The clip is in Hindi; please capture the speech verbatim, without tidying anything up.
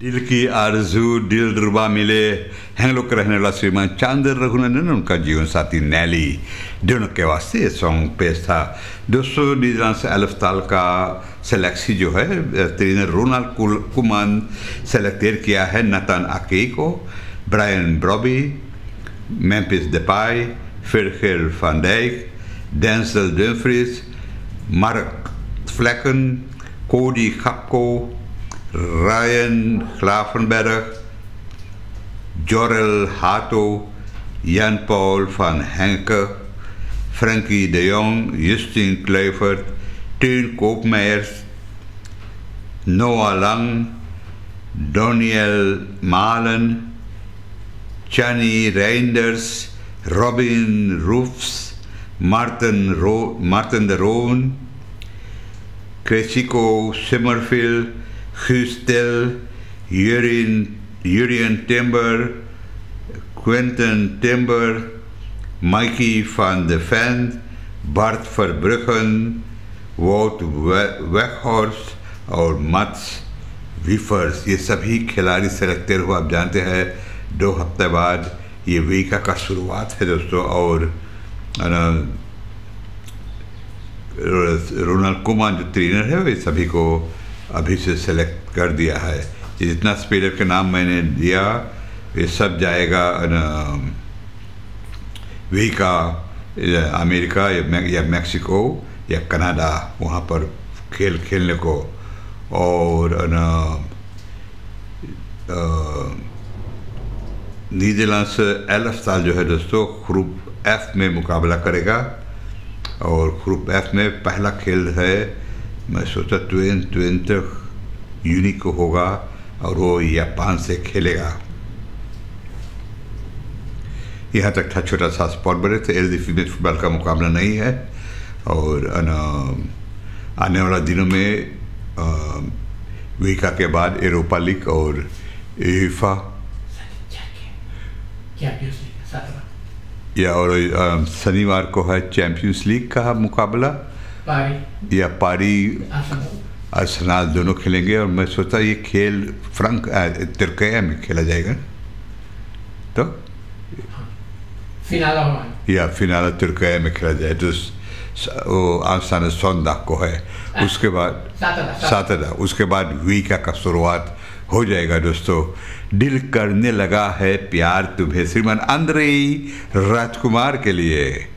दिल की आरजू दिल रुबा मिले हैंगलोक रहने वाला श्रीमान चांदर रघुनंदन उनका जीवन साथी नैली दोनों के वास्ते सॉन्ग पेश था। दोस्तों नीदरलैंड से एल्फ ताल का सेलेक्सी जो है ट्रेनर रोनाल्ड कुमान सेलेक्टेड किया है नतन आके को, Brian ब्रॉबी, Memphis डेपाई, फिरखिल van Dijk, डेंसल Dumfries, mark फ्लैकन, कोडी खपको, Ryan Gravenberg, Jorrel Hato, Jan-Paul van Henke, Frankie de Jong, Justin Kluivert, Teun Koopmeijers, Noah Lang, Daniel Malen, Chani Reinders, Robin Roofs, Martin, Ro Martin de Roon, Crescico Simmerfield, Guus Til, Jurien, Jurien Timber, Quentin Timber, Mikey van de Ven, Bart Verbruggen, Wout Weghorst और मत्स विफर्स, ये सभी खिलाड़ी सेलेक्टेड हुआ। आप जानते हैं दो हफ्ते बाद ये वीका का शुरुआत है दोस्तों, और रोनाल्ड कुमान जो ट्रेनर है वे सभी को अभी से सेलेक्ट कर दिया है। ये जितना स्पेलर के नाम मैंने दिया ये सब जाएगा वीका अमेरिका या मैक्सिको या कनाडा, वहाँ पर खेल खेलने को। और नीदरलैंड से एल्फ साल जो है दोस्तों ग्रुप एफ में मुकाबला करेगा, और ग्रुप एफ में पहला खेल है मैं सोचा ट्वेंटी ट्वेंटी यूनी को होगा और वो जापान से खेलेगा। यहाँ तक था छोटा सा स्पॉट बड़े थे। एल डी फीमेल फुटबॉल का मुकाबला नहीं है, और आने वाला दिनों में वीका के बाद यूरोपा लीग और यूएफा या और शनिवार को है चैंपियंस लीग का मुकाबला पारी या पारी अर्सेनल दोनों खेलेंगे। और मैं सोचा ये खेल फ्रंक तुर्किया में खेला जाएगा, तो फिनाल या फिनाल तुर्किया में खेला जाए, तो वो आसान सोमवार को है। उसके बाद सातरा उसके बाद वीका का शुरुआत हो जाएगा दोस्तों। दिल करने लगा है प्यार तुम्हें श्रीमान अंद्रे राजकुमार के लिए।